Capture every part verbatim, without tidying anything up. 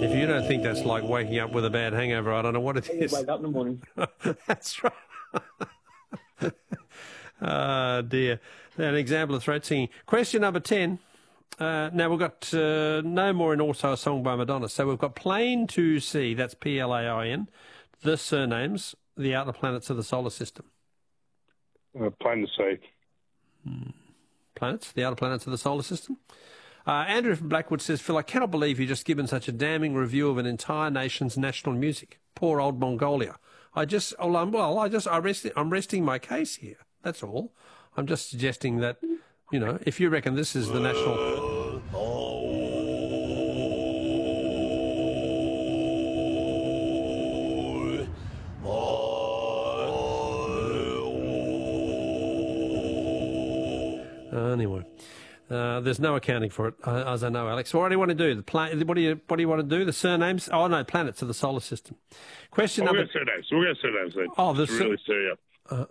If you don't think that's like waking up with a bad hangover, I don't know what it is. Wake up in the morning. That's right. Ah, dear. An example of throat singing. Question number ten. Uh, now, we've got uh, no more in Also a Song by Madonna. So we've got Plain to See, that's P L A I N, the surnames, the outer planets of the solar system. Uh, plain to see. Hmm. Planets, the outer planets of the solar system. Uh, Andrew from Blackwood says, Phil, I cannot believe you've just given such a damning review of an entire nation's national music. Poor old Mongolia. I just, well, I'm, well, I just, I rest, I'm resting my case here. That's all. I'm just suggesting that, you know, if you reckon this is the national... Anyway, uh, there's no accounting for it, uh, as I know, Alex. What do you want to do? The pla- what do you What do you want to do? The surnames? Oh no, planets of the solar system. Question oh, number. We'll go surnames. We'll go surnames then. Oh, the It's sur- really serious. Uh,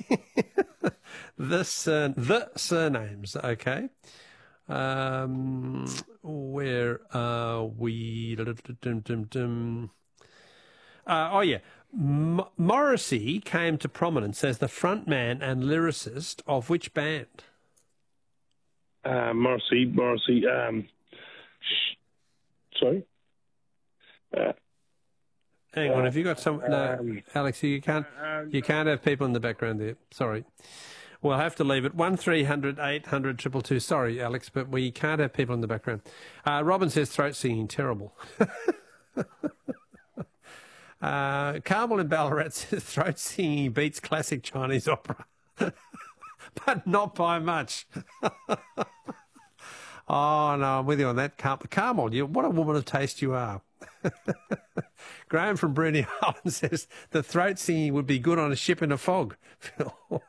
the sur- the surnames. Okay. Um, where are we? Uh, oh yeah. M- Morrissey came to prominence as the frontman and lyricist of which band? Uh, Morrissey, Morrissey, um, sh- sorry? Uh, Hang on, have you got some... No, um, Alex, you can't um, you can't have people in the background there. Sorry. We'll have to leave it. one three hundred eight hundred two two two. Sorry, Alex, but we can't have people in the background. Uh, Robin says throat singing, terrible. uh, Carmel in Ballarat says throat singing beats classic Chinese opera. But not by much. Oh, no, I'm with you on that. Car- Carmel, you, what a woman of taste you are. Graham from Bruny Island says the throat singing would be good on a ship in a fog.